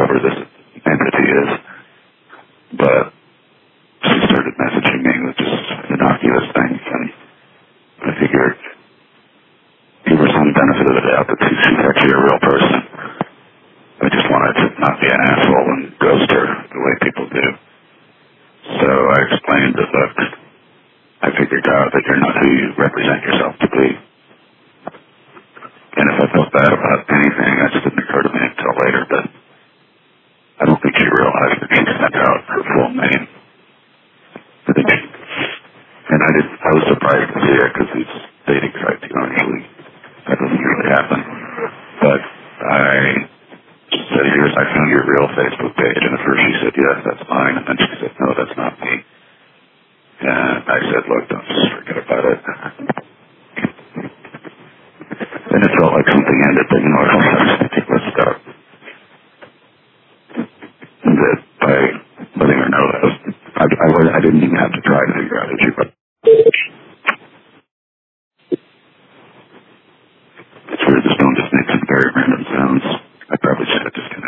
whoever this entity is. But she started messaging me with just innocuous things, and I figured, give her some benefit of the doubt that she's actually a real person. I just wanted to not be an asshole and ghost her the way people do. So I explained that, look, I figured out that you're not who you represent yourself to be. And if I felt bad about anything, that just didn't occur to me until later, but I don't think she realized that she sent out her full name. And I was surprised to see it because these dating sites, that doesn't usually happen. But I said, I found your real Facebook page. And at first she said, yes, that's mine. And then she said, no, that's not me. And I said, look, don't just forget about it. And it felt like something ended, but I was thinking, let's stop. And that by letting her know that I didn't even have to try to figure out who she was.